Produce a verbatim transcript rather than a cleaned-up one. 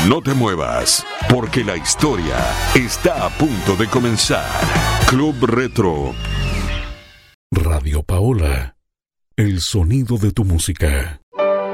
No te muevas, porque la historia está a punto de comenzar. Club Retro. Radio Paola, el sonido de tu música.